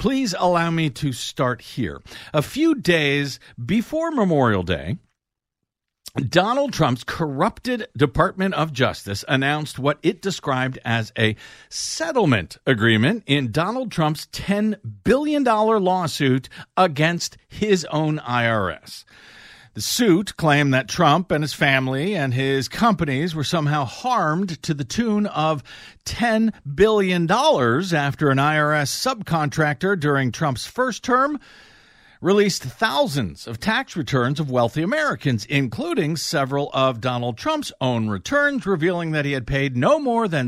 Please allow me to start here. A few days before Memorial Day, Donald Trump's corrupted Department of Justice announced what it described as a settlement agreement in Donald Trump's $10 billion lawsuit against his own IRS. The suit claimed that Trump and his family and his companies were somehow harmed to the tune of $10 billion after an IRS subcontractor during Trump's first term released thousands of tax returns of wealthy Americans, including several of Donald Trump's own returns, revealing that he had paid no more than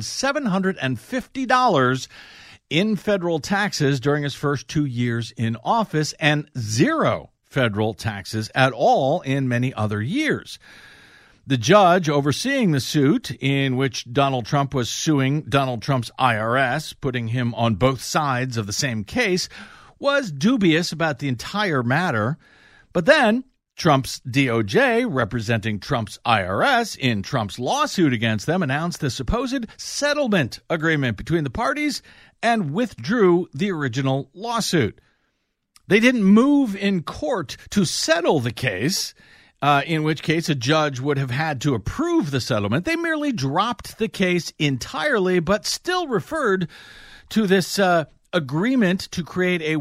$750 in federal taxes during his first 2 years in office and zero federal taxes at all in many other years. The judge overseeing the suit, in which Donald Trump was suing Donald Trump's IRS, putting him on both sides of the same case, was dubious about the entire matter. But then Trump's DOJ, representing Trump's IRS in Trump's lawsuit against them, announced the supposed settlement agreement between the parties and withdrew the original lawsuit. They didn't move in court to settle the case, in which case a judge would have had to approve the settlement. They merely dropped the case entirely, but still referred to this agreement to create a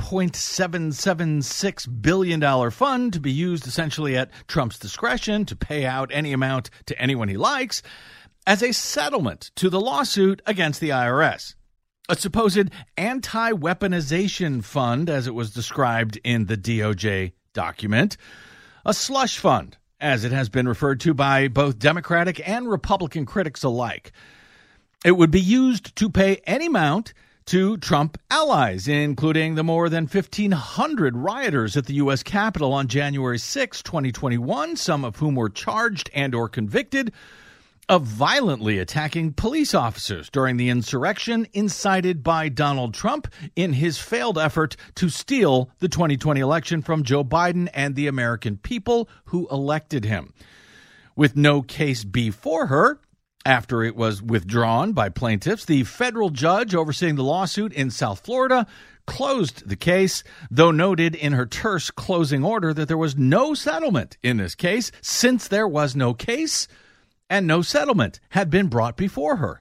$1.776 billion fund to be used essentially at Trump's discretion to pay out any amount to anyone he likes as a settlement to the lawsuit against the IRS. A supposed anti-weaponization fund, as it was described in the DOJ document, a slush fund, as it has been referred to by both Democratic and Republican critics alike. It would be used to pay any amount to Trump allies, including the more than 1,500 rioters at the U.S. Capitol on January 6, 2021, some of whom were charged and or convicted of violently attacking police officers during the insurrection incited by Donald Trump in his failed effort to steal the 2020 election from Joe Biden and the American people who elected him. With no case before her, after it was withdrawn by plaintiffs, the federal judge overseeing the lawsuit in South Florida closed the case, though noted in her terse closing order that there was no settlement in this case since there was no case and no settlement had been brought before her.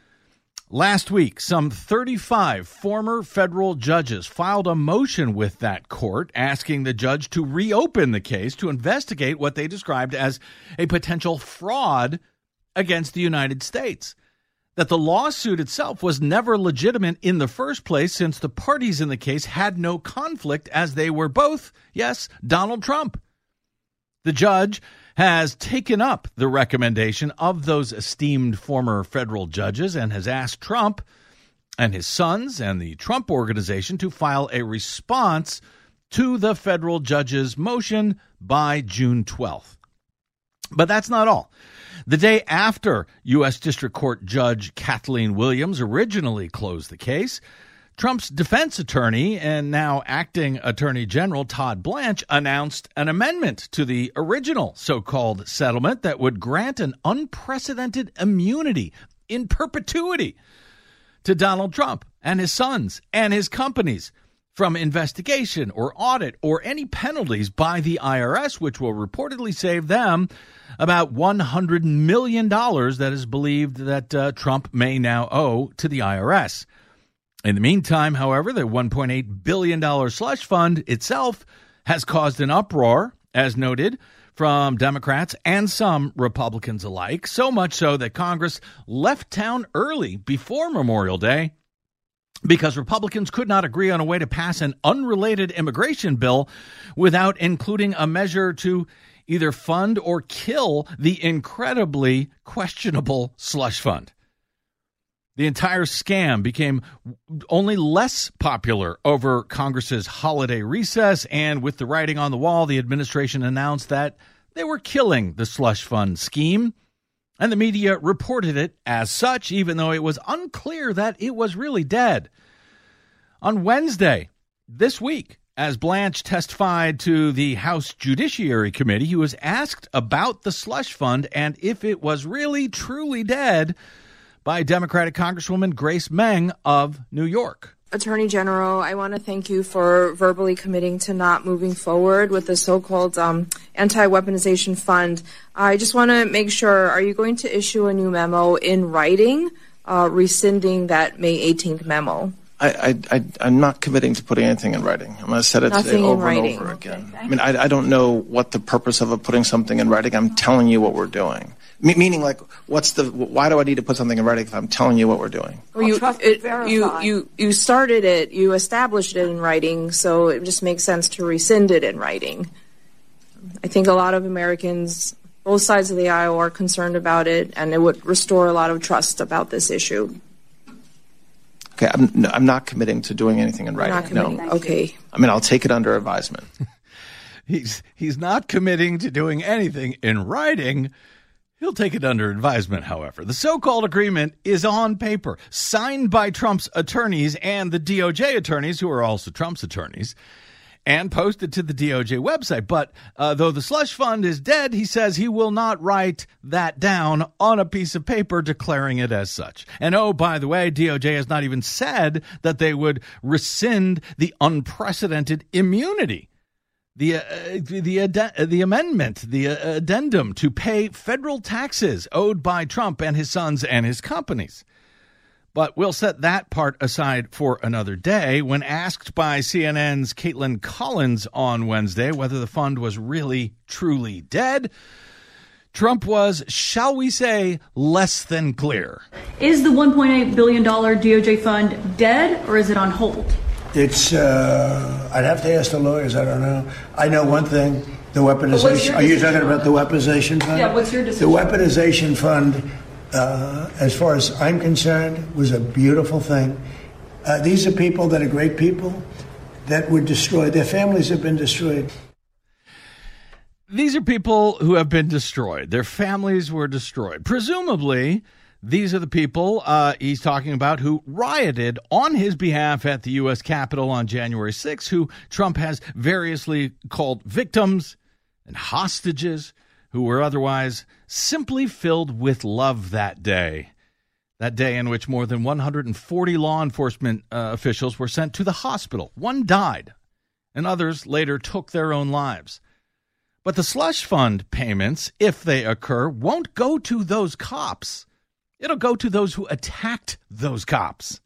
Last week, some 35 former federal judges filed a motion with that court asking the judge to reopen the case to investigate what they described as a potential fraud against the United States. That the lawsuit itself was never legitimate in the first place since the parties in the case had no conflict as they were both, yes, Donald Trump. The judge has taken up the recommendation of those esteemed former federal judges and has asked Trump and his sons and the Trump Organization to file a response to the federal judge's motion by June 12th. But that's not all. The day after U.S. District Court Judge Kathleen Williams originally closed the case, Trump's defense attorney and now acting Attorney General Todd Blanche announced an amendment to the original so-called settlement that would grant an unprecedented immunity in perpetuity to Donald Trump and his sons and his companies from investigation or audit or any penalties by the IRS, which will reportedly save them about $100 million that is believed that Trump may now owe to the IRS. In the meantime, however, the $1.8 billion slush fund itself has caused an uproar, as noted, from Democrats and some Republicans alike, so much so that Congress left town early before Memorial Day because Republicans could not agree on a way to pass an unrelated immigration bill without including a measure to either fund or kill the incredibly questionable slush fund. The entire scam became only less popular over Congress's holiday recess, and with the writing on the wall, the administration announced that they were killing the slush fund scheme, and the media reported it as such, even though it was unclear that it was really dead. On Wednesday this week, as Blanche testified to the House Judiciary Committee, he was asked about the slush fund and if it was really, truly dead by Democratic Congresswoman Grace Meng of New York. Attorney General, I want to thank you for verbally committing to not moving forward with the so-called anti-weaponization fund. I just want to make sure, are you going to issue a new memo in writing, rescinding that May 18th memo? I'm not committing to putting anything in writing. I'm going to say it today over and over again. I mean, I don't know what the purpose of putting something in writing. I'm telling you what we're doing. Meaning, like, why do I need to put something in writing if I'm telling you what we're doing? Well, you started it, you established it in writing, so it just makes sense to rescind it in writing. I think a lot of Americans, both sides of the aisle, are concerned about it, and it would restore a lot of trust about this issue. Okay, I'm not committing to doing anything in writing. No. Okay. I mean, I'll take it under advisement. He's not committing to doing anything in writing. He'll take it under advisement, however. The so-called agreement is on paper, signed by Trump's attorneys and the DOJ attorneys, who are also Trump's attorneys, and posted to the DOJ website. But though the slush fund is dead, he says he will not write that down on a piece of paper declaring it as such. And oh, by the way, DOJ has not even said that they would rescind the unprecedented immunity. The amendment, the addendum to pay federal taxes owed by Trump and his sons and his companies. But we'll set that part aside for another day. When asked by CNN's Caitlin Collins on Wednesday whether the fund was really, truly dead, Trump was, shall we say, less than clear. Is the $1.8 billion DOJ fund dead, or is it on hold? It's, I'd have to ask the lawyers. I don't know. I know one thing, the weaponization. Are you talking about the weaponization fund? Yeah, what's your decision? The weaponization fund, as far as I'm concerned, was a beautiful thing. These are people that are great people that were destroyed. Their families have been destroyed. These are people who have been destroyed. Their families were destroyed. Presumably, these are the people he's talking about who rioted on his behalf at the U.S. Capitol on January 6th, who Trump has variously called victims and hostages, who were otherwise simply filled with love that day in which more than 140 law enforcement officials were sent to the hospital. One died, and others later took their own lives. But the slush fund payments, if they occur, won't go to those cops. It'll go to those who attacked those cops.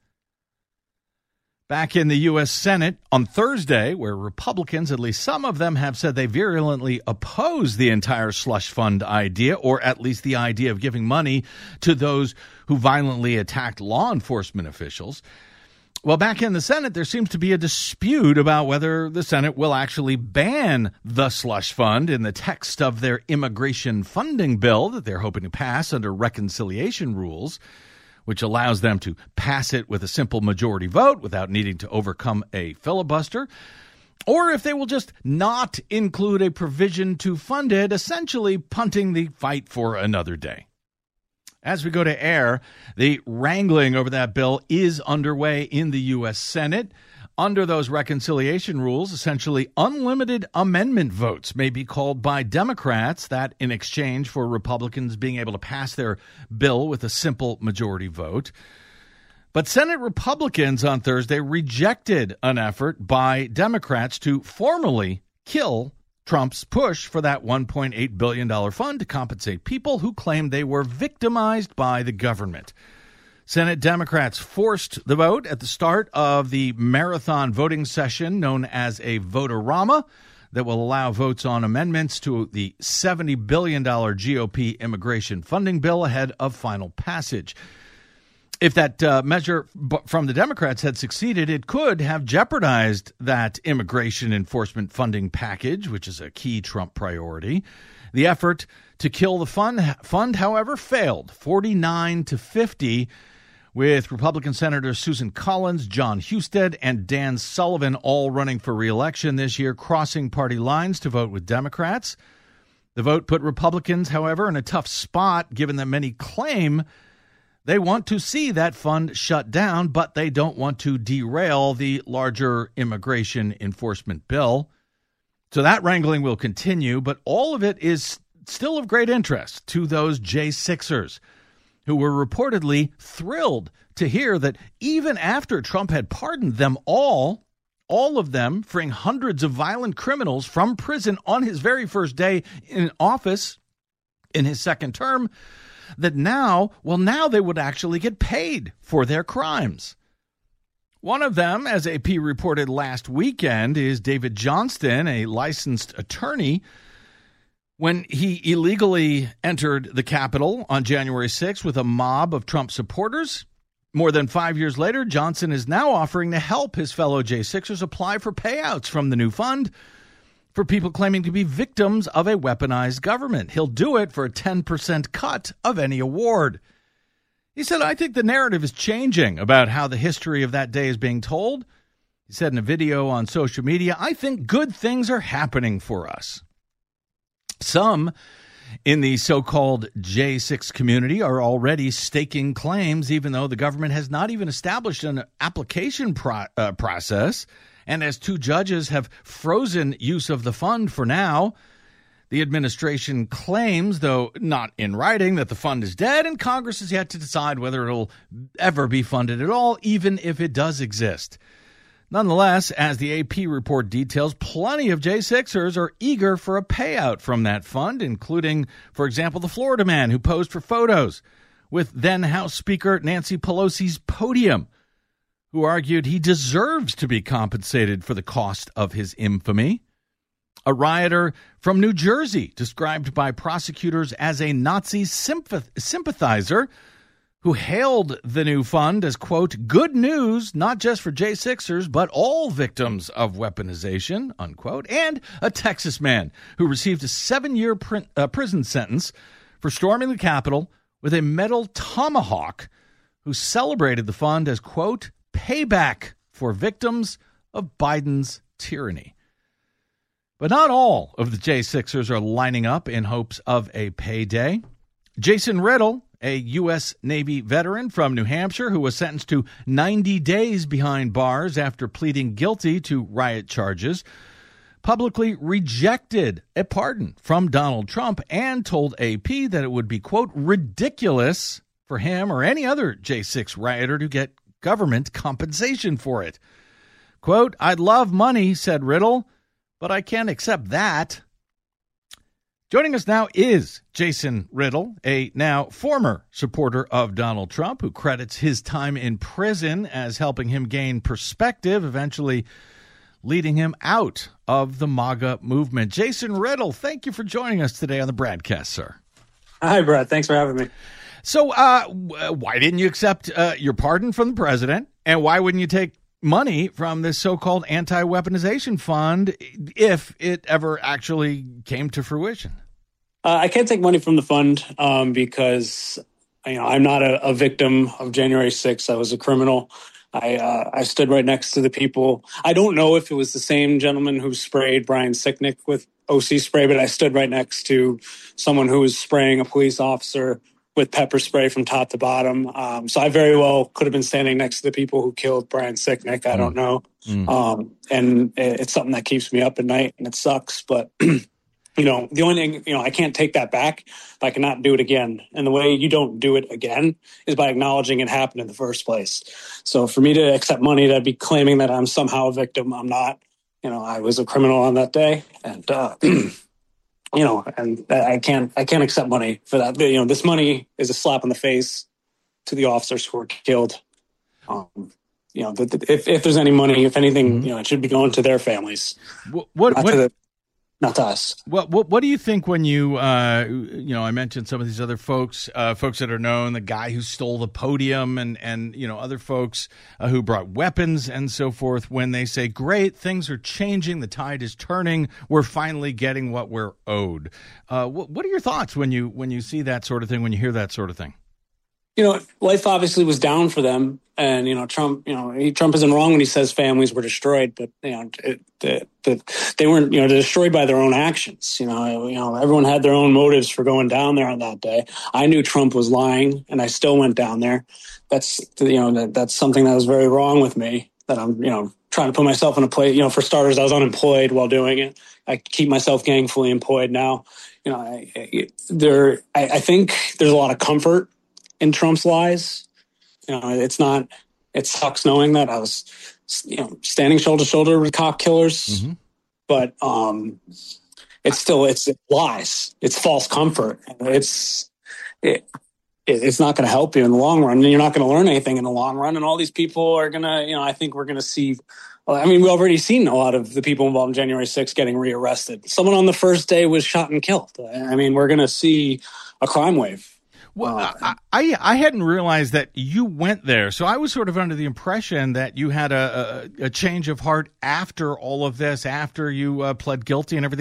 Back in the U.S. Senate on Thursday, where Republicans, at least some of them, have said they virulently oppose the entire slush fund idea, or at least the idea of giving money to those who violently attacked law enforcement officials. Well, back in the Senate, there seems to be a dispute about whether the Senate will actually ban the slush fund in the text of their immigration funding bill that they're hoping to pass under reconciliation rules, which allows them to pass it with a simple majority vote without needing to overcome a filibuster, or if they will just not include a provision to fund it, essentially punting the fight for another day. As we go to air, the wrangling over that bill is underway in the U.S. Senate. Under those reconciliation rules, essentially unlimited amendment votes may be called by Democrats, that in exchange for Republicans being able to pass their bill with a simple majority vote. But Senate Republicans on Thursday rejected an effort by Democrats to formally kill Trump's push for that $1.8 billion fund to compensate people who claimed they were victimized by the government. Senate Democrats forced the vote at the start of the marathon voting session known as a vote-a-rama that will allow votes on amendments to the $70 billion GOP immigration funding bill ahead of final passage. If that measure from the Democrats had succeeded, it could have jeopardized that immigration enforcement funding package, which is a key Trump priority. The effort to kill the fund, however, failed 49-50, with Republican Senators Susan Collins, John Husted, and Dan Sullivan all running for re-election this year, crossing party lines to vote with Democrats. The vote put Republicans, however, in a tough spot, given that many claim they want to see that fund shut down, but they don't want to derail the larger immigration enforcement bill. So that wrangling will continue, but all of it is still of great interest to those J6ers who were reportedly thrilled to hear that even after Trump had pardoned them all of them, freeing hundreds of violent criminals from prison on his very first day in office in his second term, that now they would actually get paid for their crimes. One of them, as AP reported last weekend, is David Johnston, a licensed attorney. When he illegally entered the Capitol on January 6th with a mob of Trump supporters, more than 5 years later, Johnson is now offering to help his fellow J6ers apply for payouts from the new fund for people claiming to be victims of a weaponized government. He'll do it for a 10% cut of any award. He said, I think the narrative is changing about how the history of that day is being told. He said in a video on social media, I think good things are happening for us. Some in the so-called J6 community are already staking claims, even though the government has not even established an application process. And as 2 judges have frozen use of the fund for now, the administration claims, though not in writing, that the fund is dead, and Congress has yet to decide whether it'll ever be funded at all, even if it does exist. Nonetheless, as the AP report details, plenty of J6ers are eager for a payout from that fund, including, for example, the Florida man who posed for photos with then House Speaker Nancy Pelosi's podium, who argued he deserves to be compensated for the cost of his infamy. A rioter from New Jersey, described by prosecutors as a Nazi sympathizer, who hailed the new fund as, quote, good news, not just for J6ers, but all victims of weaponization, unquote, and a Texas man who received a 7-year prison sentence for storming the Capitol with a metal tomahawk, who celebrated the fund as, quote, payback for victims of Biden's tyranny. But not all of the J6ers are lining up in hopes of a payday. Jason Riddle, a U.S. Navy veteran from New Hampshire who was sentenced to 90 days behind bars after pleading guilty to riot charges, publicly rejected a pardon from Donald Trump and told AP that it would be, quote, ridiculous for him or any other J6 rioter to get government compensation for it. Quote, I'd love money, said Riddle, but I can't accept that. Joining us now is Jason Riddle, a now former supporter of Donald Trump, who credits his time in prison as helping him gain perspective, eventually leading him out of the MAGA movement. Jason Riddle, thank you for joining us today on the BradCast, sir. Hi, Brad. Thanks for having me. So why didn't you accept your pardon from the president, and why wouldn't you take money from this so-called anti-weaponization fund if it ever actually came to fruition? I can't take money from the fund because I'm not a victim of January 6th. I was a criminal. I stood right next to the people. I don't know if it was the same gentleman who sprayed Brian Sicknick with OC spray, but I stood right next to someone who was spraying a police officer with pepper spray from top to bottom. So I very well could have been standing next to the people who killed Brian Sicknick. I don't know. And it's something that keeps me up at night, and it sucks. But, the only thing, I can't take that back, but I cannot do it again. And the way you don't do it again is by acknowledging it happened in the first place. So for me to accept money, that'd be claiming that I'm somehow a victim. I'm not. I was a criminal on that day, and and I can't accept money for that. This money is a slap in the face to the officers who were killed. If there's any money, if anything, it should be going to their families, not to us. What do you think when you, I mentioned some of these other folks that are known, the guy who stole the podium and other folks who brought weapons and so forth, when they say, great, things are changing, the tide is turning, we're finally getting what we're owed. What are your thoughts when you see that sort of thing, when you hear that sort of thing? Life obviously was down for them, and Trump. Trump isn't wrong when he says families were destroyed, but they weren't. They're destroyed by their own actions. Everyone had their own motives for going down there on that day. I knew Trump was lying, and I still went down there. That's that's something that was very wrong with me. That I'm trying to put myself in a place. For starters, I was unemployed while doing it. I keep myself gainfully employed now. I think there's a lot of comfort in Trump's lies. It sucks knowing that I was, standing shoulder to shoulder with cop killers, but it's lies. It's false comfort. It's not going to help you in the long run, and you're not going to learn anything in the long run. And all these people are going to, I think we're going to see. We've already seen a lot of the people involved in January 6th getting rearrested. Someone on the first day was shot and killed. We're going to see a crime wave. Well, I hadn't realized that you went there, so I was sort of under the impression that you had a change of heart after all of this, after you pled guilty and everything.